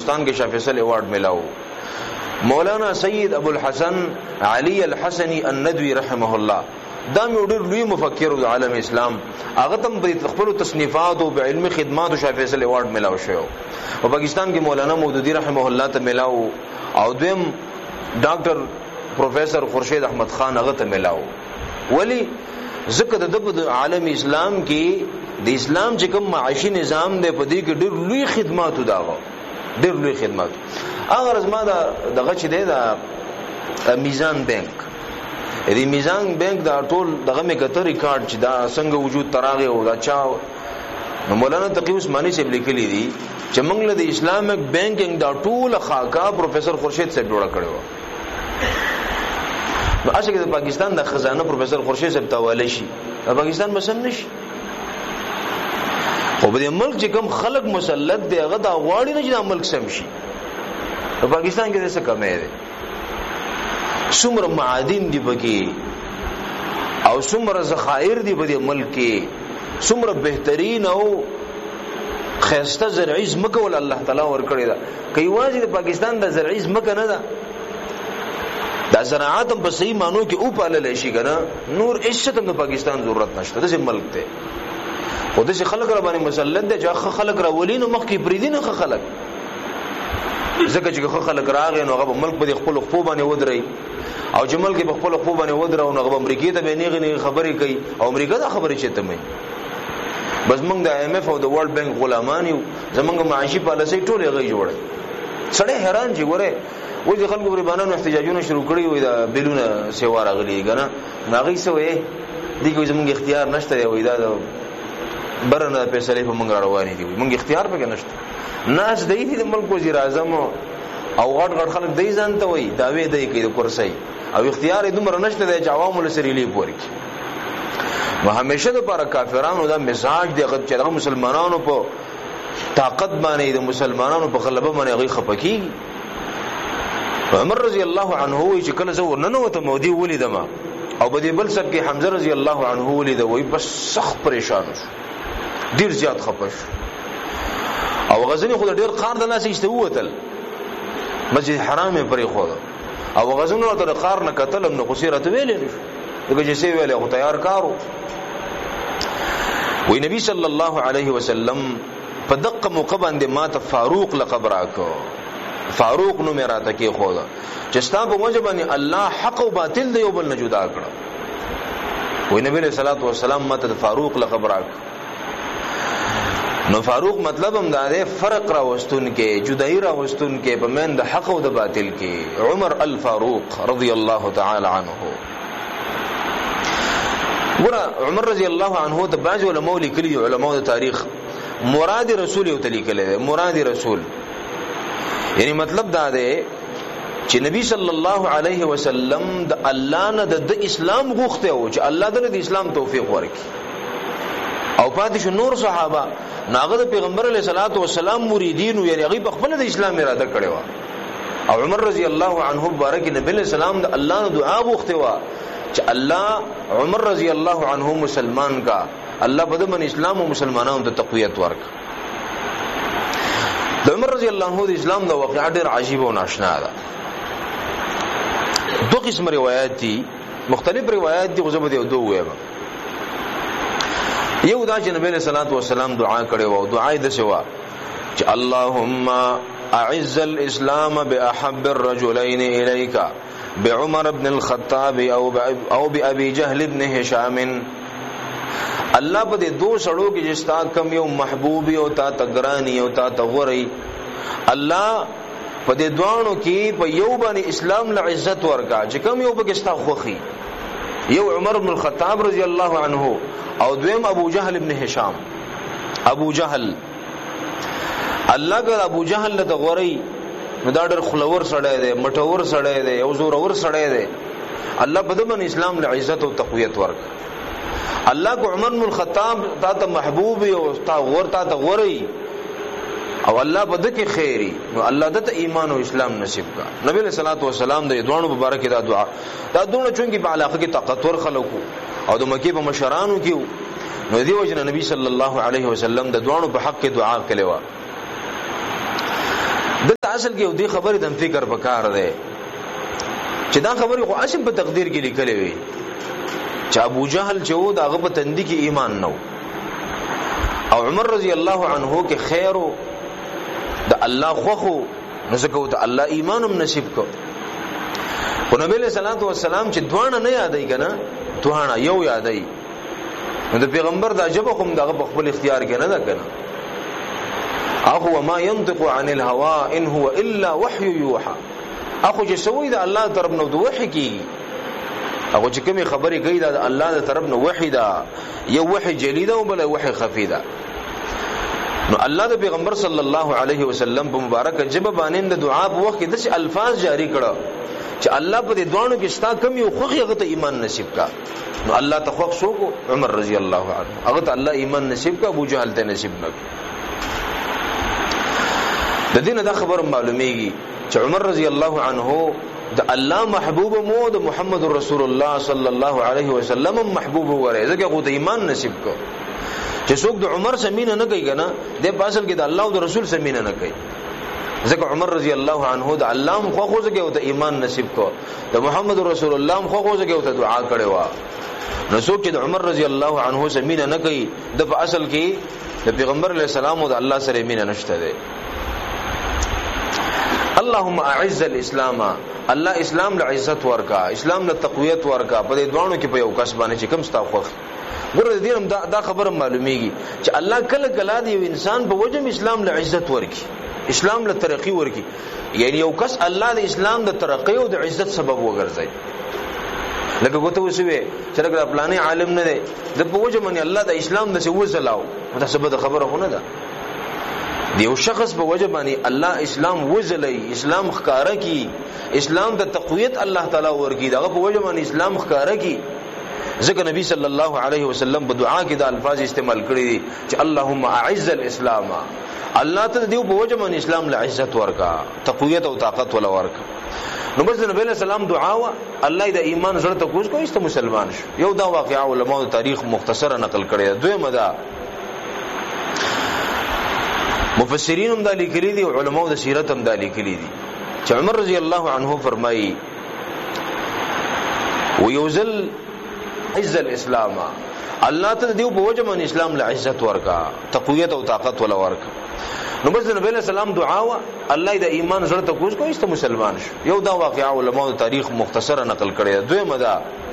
بلوچستان کې شاه فیصل ایوارډ ملاو. مولانا سید ابو الحسن علی الحسنی الندوی رحمه الله دا مې ډېر لوی مفکر د عالم اسلام، هغه تم په خپل تصنیفات او علمي خدمات او شاه فیصل ایوارډ ملاو شو. او پاکستان کې مولانا مودودی رحمه الله ته ملاو، او دویم ډاکټر پروفیسر خورشید احمد خان هغه ته ملاو. ولی ذکر د عالم اسلام کې د اسلام چې کوم معاشي نظام دی په دې کې ډېر لوی خدمات داغه، ډېر لوی خدمات. هغه رزما دغه چې دی دا میزان بانک، دې میزان بانک دا ټول دغه مې کته ریکارډ چې دا څنګه وجود تراغه او دا چا نو مولانا تقی عثماني سے لیکلي دي چې موږ له اسلامک بانکینګ دا ټول خاکا پروفیسر خورشید صاحب جوړ کړو. نو اصل کې د پاکستان د خزانه پروفیسر خورشید صاحب تواله شي، د پاکستان مسن نشي. خو په دې ملک چې کوم خلک مسلط دی هغه دا غواړي نه چې د ملک سم شي. په پاکستان کې څه کمه ده، څومره معادن دی پکې او څومره ذخایر دی په دې ملک کې، څومره بهترین او خسته زرعي ځمکه ول الله تعالی ورکړي ده. کوي واځي د پاکستان د زرعي ځمکه نه ده، دا زراعت هم په صحیح مانو کې او پالل شي کنه، نور عزت هم د پاکستان ضرورت نشته. د ملک ته او د خلک را باندې مسلط دي چې خلک را ولینو مخ کې پریدینه خلک، ځکه چې خلک راغی نو هغه ملک په خپل خپل باندې ودري، او چې ملک په خپل خپل باندې ودرو نو هغه امریکای ته بنیغه خبرې کوي، او امریکا دا خبرې چته مې بس موږ د IMF او د ورلد بانک غلامان یو، زمونږ معاشي پالیسي ټول یې جوړه. سړی حیران چې ګوره وې د خلکو غریبانو احتجاجونه شروع کړي وي، دا بیلونه سیوا راغلي کنه، ناغي سوې دي کوم زمونږ اختیار نشته وي، دا برنه فیصله په موږ روانې دي، موږ اختیار پکې نشته. ناس دی د ملک وزیر اعظم او غټ غټ خلک دی ځانته وي داوی دی کوي د کرسي، او اختیار یې دومره نشته د عوامو لسری لیپ ورکی. نو همیشه د پر کافرانو دا مزاج دی چې هغه مسلمانانو په طاقت باندې د مسلمانانو په غلبه باندې هغه خپکی. عمر رضی الله عنه چې کله زو ننو ته مودي ولیدم او په دې بل سب کې حمزه رضی الله عنه ولید، وای بس سخت پریشان شو، ډیر زیات خپش، او غزنی خو ډیر قار د ناس ایستوتل، مسجد حرام پرې خو او غزنی ورته قار نه قتل نو قصيره ویلې نشو، دغه چې سی ویلې خو تیار کارو. وی نبی صلی الله علیه وسلم په دقه موقع باندې ما ته فاروق لقب راکو، فاروق نو میرا ته کې خو چې ستا په وجه باندې الله حق او باطل دی یو بل نه جدا کړ. وی نبی صلی الله علیه وسلم ما ته فاروق لقب راکو. نو فاروق مطلب هم دا دی فرق را وستون کې، جدائی را وستون کې په من د حق او د باطل کې. عمر الفاروق رضی الله تعالی عنه. ګوره عمر رضی الله عنه ته بعض علماء لیکلي، علماء د تاریخ مراد رسول یو تلیکل، مراد رسول یعنی مطلب دا دی چې نبی صلی الله علیه وسلم د الله نه د اسلام غوښته او چې الله د اسلام توفیق ورکړي، او پاتې شو نور صحابه ناغه د پیغمبر علیه الصلاۃ والسلام مریدین، یعنی هغه په خپل د اسلام اراده کړې و. او عمر رضی الله عنه بارک نبی علیہ السلام د الله نه دعا غوښته و چې الله عمر رضی الله عنه مسلمان کا، الله په دمن اسلام او مسلمانانو ته تقویت ورک. د عمر رضی الله عنه د اسلام د واقعا ډېر عجیب او ناشنا ده. دو قسم روایت دي، مختلف روایت دي، غوږه به دوه وایي. یو دا چې نبی صلی الله علیه وسلم دعا کړې و، دعای د سوا چې اللهم اعز الاسلام باحب الرجلين اليك بعمر بن الخطاب او بابي جهل بن هشام. الله په دې دوه سړو کې چې ستا کم یو محبوب او تا تګرانی او تا تغوري، الله په دې دوانو کې په یو باندې اسلام له عزت ورکا چې کم یو به ستا خوخي، یو عمر بن الخطاب رضی الله عنه او دویم ابو جهل ابن هشام. ابو جهل الله ګر ابو جهل له غوري نو دا ډېر خلور سړی دی، مټور سړی دی، او زور اور سړی دی، الله په دمن اسلام له عزت او تقویت ورک. الله کو عمر بن الخطاب تا ته محبوب او تا غور تا ته غوري، او الله په دغه خیری نو الله دته ایمان او اسلام نصیب کا. نبی صلی الله علیه وسلم د دوانو مبارک دا دعا دا دونه چونکی په علاقه کې طاقتور خلکو او د مکی په مشرانو کې نو دی وجه نبی صلی الله علیه وسلم د دوانو په حق کې دعا کړې و. د اصل کې دې خبره د فکر پکار ده چې دا خبره خو اصل په تقدیر کې لیکلې وي چې ابو جهل چې و دا غو په تندي کې ایمان نو او عمر رضی الله عنه کې خیر د الله خوخو نو څه ته الله ایمانم نصیب کو او نبی له صلوات و سلام چې دوانه نه یادای کنه دوانه یو یادای نو د پیغمبر د جبه کوم دغه خپل اختیار کې نه ده کنه اخو وما ينطق عن الهوى ان هو الا وحي يوحى اخو چې سوی د الله طرف نو د وحی کی اخو چې کومه خبره کوي د الله د طرف نو وحی دا یو وحی جلی ده او بل وحی خفی ده نو الله د پیغمبر صلی الله علیه وسلم په مبارک جبه باندې د دعا په وخت کې د الفاظ جاری کړه چې الله په دې دوانو کې ستا کم یو خوخي هغه ته ایمان نصیب کا نو الله ته خوښ شو کو عمر رضی الله عنه هغه ته الله ایمان نصیب کا ابو جهل ته نصیب نه د دې نه دا خبر معلومیږي چې عمر رضی الله عنه د الله محبوب مو د محمد رسول الله صلی الله علیه وسلم محبوب وره ځکه خو ته ایمان نصیب کو چې څوک د عمر سمینه نه کوي کنه د پاسل کې د الله او د رسول سمینه نه کوي ځکه عمر رضی الله عنه د الله خو ځکه او ته ایمان نصیب کو د محمد رسول الله خو ځکه او ته دعا کړي وا نو څوک چې د عمر رضی الله عنه سمینه نه کوي د اصل کې د پیغمبر علیه السلام او د الله سره مینه نشته ده اللهم اعز الاسلام الله اسلام له عزت ورکا اسلام له تقویت ورکا په دې دوانو کې په یو کس باندې چې کوم ستا خوخ ګوره دې دا خبره معلومیږي چې الله کله کله دی انسان په وجه اسلام له عزت ورکی اسلام له ترقی ورکی یعنی یو کس الله د اسلام د ترقی او د عزت سبب وګرځي لکه کوته وسوي چې رګ پلانې عالم نه دی د په وجه باندې الله د اسلام د څه وزلاو دا سبب خبره خونه ده دیو شخص په وجه باندې الله اسلام وزلای اسلام ښکارا کی اسلام د تقویت الله تعالی ورکی دا په وجه باندې اسلام ښکارا کی ځکه نبی صلی الله علیه وسلم په دعا کې د الفاظ استعمال کړی دي چې اللهم اعز الاسلام الله ته دیو په وجه باندې اسلام له عزت ورکا تقویت او طاقت ولا ورکا نو بس نبی علیہ السلام دعا وا الله د ایمان زړه ته کوز کوي است مسلمان شو یو دا واقعا علماء تاریخ مختصره نقل کړی دویمه دا مفسرین هم دا لیکلي دي او علماء د سیرت هم دا لیکلي دي چې عمر رضی الله عنه فرمایي ويوزل عز الاسلام الله ته دیو په وجه باندې اسلام له عزت ورکا تقویت او طاقت ولا ورکا نو بس نبی علیہ السلام دعا وا الله د ایمان زړه ته کوز کوي است مسلمان شو یو دا واقعا علماء تاریخ مختصره نقل کړی دویمه دا